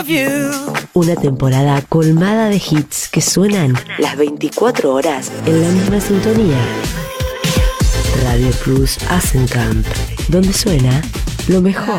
Una temporada colmada de hits que suenan las 24 horas en la misma sintonía. Radio Plus Asencamp, donde suena lo mejor.